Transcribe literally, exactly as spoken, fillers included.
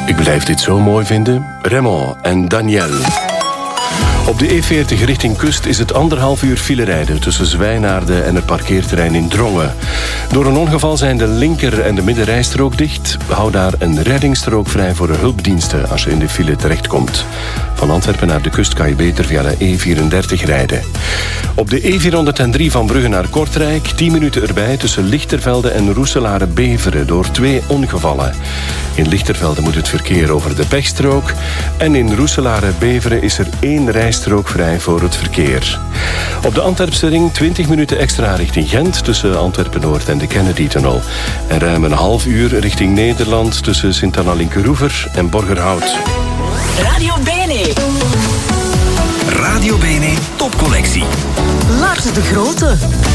Ik blijf dit zo mooi vinden. Raymond en Danielle. Op de E veertig richting kust is het anderhalf uur file rijden tussen Zwijnaarden en het parkeerterrein in Drongen. Door een ongeval zijn de linker- en de middenrijstrook dicht. Hou daar een reddingsstrook vrij voor de hulpdiensten als je in de file terechtkomt. Van Antwerpen naar de kust kan je beter via de E vierendertig rijden. Op de E vierhonderddrie van Brugge naar Kortrijk, tien minuten erbij tussen Lichtervelde en Roeselare-Beveren door twee ongevallen. In Lichtervelde moet het verkeer over de pechstrook en in Roeselare-Beveren is er één rijstrook vrij voor het verkeer. Op de Antwerpse ring twintig minuten extra richting Gent tussen Antwerpen-Noord en de Kennedy-tunnel. En ruim een half uur richting Nederland tussen Sint-Anna-Linkeroever en Borgerhout. Radio Bene. Radio Bene topcollectie. Lars de Grote.